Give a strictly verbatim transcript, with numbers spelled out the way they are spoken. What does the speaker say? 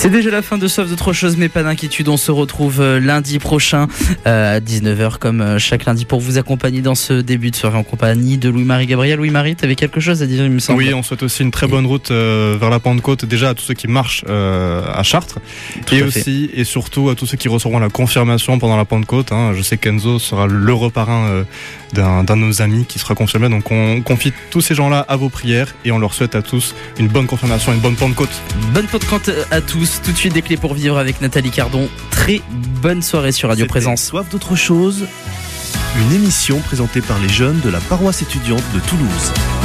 C'est déjà la fin de Soif d'autre chose, mais pas d'inquiétude. On se retrouve lundi prochain euh, à dix-neuf heures comme chaque lundi pour vous accompagner dans ce début de soirée en compagnie de Louis-Marie Gabriel. Louis-Marie, tu avais quelque chose à dire, il me semble. Oui, on souhaite aussi une très bonne route euh, vers la Pentecôte, déjà à tous ceux qui marchent euh, à Chartres, Tout et aussi et surtout à tous ceux qui recevront la confirmation pendant la Pentecôte. Hein. Je sais qu'Enzo sera le reparrain euh, d'un, d'un de nos amis qui sera confirmé, donc on confie tous ces gens-là à vos prières et on leur souhaite à tous une bonne confirmation, une bonne Pentecôte. Bonne Pentecôte à tous. Tout de suite des clés pour vivre avec Nathalie Cardon. Très bonne soirée sur Radio C'était Présence. Soif d'autre chose, une émission présentée par les jeunes de la paroisse étudiante de Toulouse.